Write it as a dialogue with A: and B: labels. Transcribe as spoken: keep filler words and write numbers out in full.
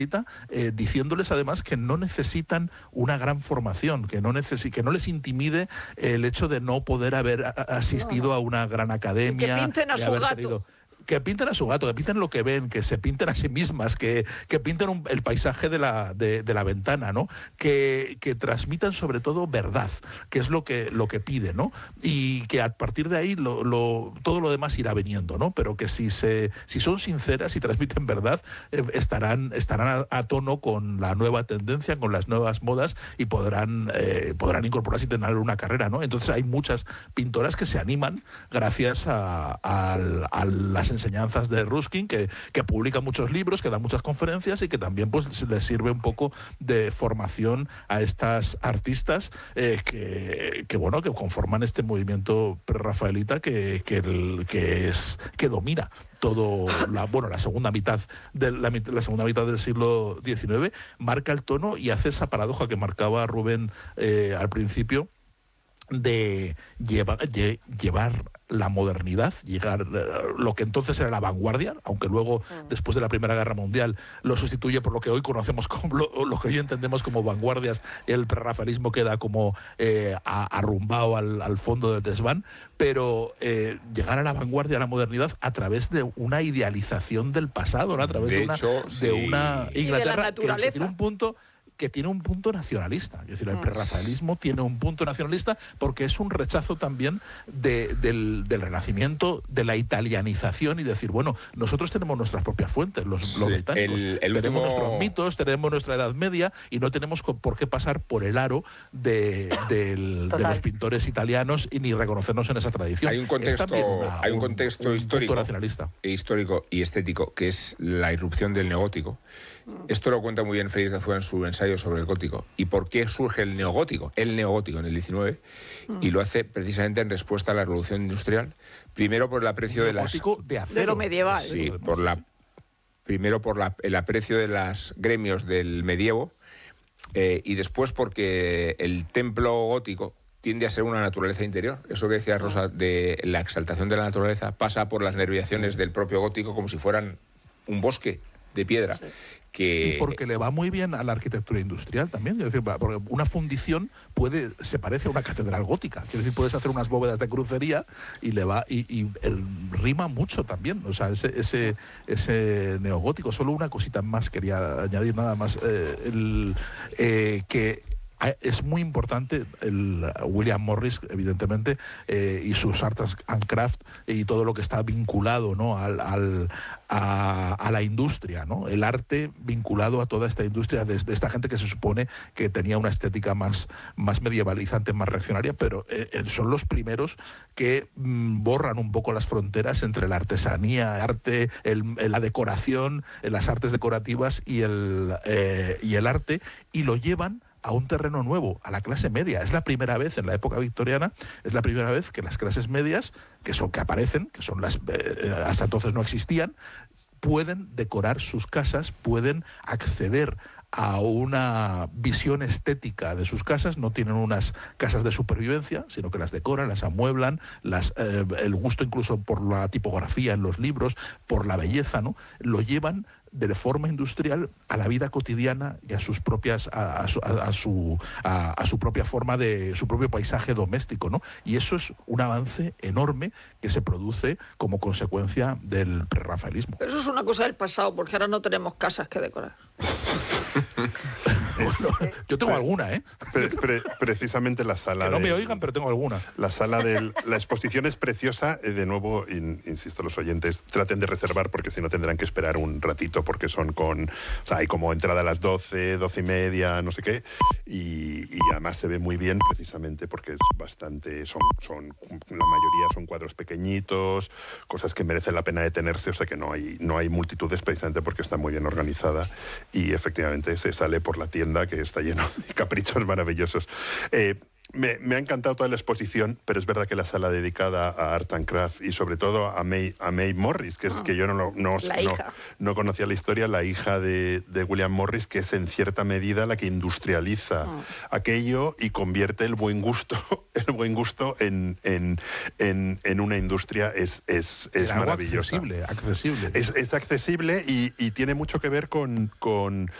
A: Eh, diciéndoles además que no necesitan una gran formación, que no, necesi que no les intimide el hecho de no poder haber a asistido no, no. a una gran academia.
B: Que pinten a su gato. Tenido,
A: que pinten a su gato, que pinten lo que ven, que se pinten a sí mismas, que, que pinten un, el paisaje de la, de, de la ventana, ¿no? Que, que transmitan sobre todo verdad, que es lo que, lo que pide, ¿no? Y que a partir de ahí lo, lo, todo lo demás irá viniendo, ¿no? Pero que si, se, si son sinceras y transmiten verdad, eh, estarán, estarán a, a tono con la nueva tendencia, con las nuevas modas y podrán, eh, podrán incorporarse y tener una carrera, ¿no? Entonces hay muchas pintoras que se animan gracias a, a, a las enseñanzas de Ruskin, que, que publica muchos libros, que da muchas conferencias y que también pues les sirve un poco de formación a estas artistas eh, que, que bueno que conforman este movimiento prerrafaelita que, que, el, que es que domina todo la bueno la segunda mitad de la, la segunda mitad del siglo diecinueve, marca el tono y hace esa paradoja que marcaba Rubén eh, al principio de lleva, lle, llevar la modernidad, llegar uh, lo que entonces era la vanguardia, aunque luego mm. después de la Primera Guerra Mundial lo sustituye por lo que hoy conocemos como lo, lo que hoy entendemos como vanguardias. El prerrafaelismo queda como eh, a, arrumbado al, al fondo del desván, pero eh, llegar a la vanguardia, a la modernidad a través de una idealización del pasado, ¿no? A través de, de, una,
C: hecho,
A: de
C: sí.
A: una Inglaterra
B: que,
A: que tiene un punto que tiene un punto nacionalista. Es decir, el prerrafaelismo tiene un punto nacionalista porque es un rechazo también de, del, del Renacimiento, de la italianización y decir, bueno, nosotros tenemos nuestras propias fuentes, los, sí, los británicos. El, el tenemos último... nuestros mitos, tenemos nuestra Edad Media y no tenemos por qué pasar por el aro de, del, de los pintores italianos y ni reconocernos en esa tradición.
C: Hay un contexto, una, hay un contexto un, histórico,
A: un nacionalista.
C: histórico y estético que es la irrupción del neogótico. Esto lo cuenta muy bien Félix de Azúa en su ensayo sobre el gótico. ¿Y por qué surge el neogótico? El neogótico en el diecinueve, mm. y lo hace precisamente en respuesta a la revolución industrial. Primero por el aprecio de las...
A: de acero.
B: De lo medieval.
C: Sí, por la, primero por la, el aprecio de los gremios del medievo, eh, y después porque el templo gótico tiende a ser una naturaleza interior. Eso que decía Rosa de la exaltación de la naturaleza pasa por las nerviaciones del propio gótico como si fueran un bosque de piedra. Sí. Que...
A: Y porque le va muy bien a la arquitectura industrial también. Es decir, porque una fundición puede se parece a una catedral gótica. Es decir, puedes hacer unas bóvedas de crucería y le va y, y el, rima mucho también. O sea, ese, ese, ese neogótico. Solo una cosita más quería añadir, nada más. Eh, el, eh, que es muy importante el William Morris, evidentemente, eh, y sus Arts and Crafts y todo lo que está vinculado, ¿no? al, al, a, a la industria, ¿no? El arte vinculado a toda esta industria de, de esta gente que se supone que tenía una estética más, más medievalizante, más reaccionaria, pero eh, son los primeros que mm, borran un poco las fronteras entre la artesanía, arte, el, la decoración, las artes decorativas y el, eh, y el arte, y lo llevan a un terreno nuevo, a la clase media. Es la primera vez en la época victoriana, es la primera vez que las clases medias, que son que aparecen, que son las eh, hasta entonces no existían, pueden decorar sus casas, pueden acceder a una visión estética de sus casas. No tienen unas casas de supervivencia, sino que las decoran, las amueblan, las, eh, el gusto incluso por la tipografía en los libros, por la belleza, ¿no? Lo llevan de forma industrial a la vida cotidiana y a sus propias a, a, su, a, a su a, a su propia forma de su propio paisaje doméstico, ¿no? Y eso es un avance enorme que se produce como consecuencia del prerrafaelismo.
B: Pero eso es una cosa del pasado, porque ahora no tenemos casas que decorar.
A: Bueno, yo tengo alguna, ¿eh?
D: Pre, pre, precisamente la sala...
A: Que no
D: del,
A: me oigan, pero tengo alguna.
D: La sala de la exposición es preciosa. Eh, de nuevo, in, insisto, los oyentes traten de reservar porque si no tendrán que esperar un ratito porque son con... O sea, hay como entrada a las doce, doce y media, no sé qué. Y, y además se ve muy bien precisamente porque es bastante... Son, son, la mayoría son cuadros pequeñitos, cosas que merecen la pena detenerse. O sea que no hay, no hay multitudes precisamente porque está muy bien organizada. Y efectivamente se sale por la tienda que está lleno de caprichos maravillosos. Eh, Me, me ha encantado toda la exposición, pero es verdad que la sala dedicada a Art and Craft y sobre todo a May, a May Morris, que es
B: Ah,
D: que yo no, lo- no,
B: la
D: no,
B: hija.
D: no conocía la historia, la hija de, de William Morris, que es en cierta medida la que industrializa
B: Ah.
D: aquello y convierte el buen gusto, el buen gusto en, en, en, en una industria, es, es, es
A: Era algo
D: maravillosa.
A: accesible, accesible.
D: Es, es accesible y, y tiene mucho que ver con, con,